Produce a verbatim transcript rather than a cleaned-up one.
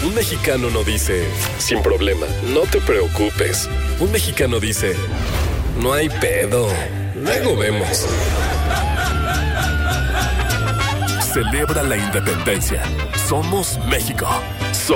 Un mexicano no dice, sin problema, no te preocupes. Un mexicano dice, no hay pedo, luego vemos. Celebra la independencia. Somos México.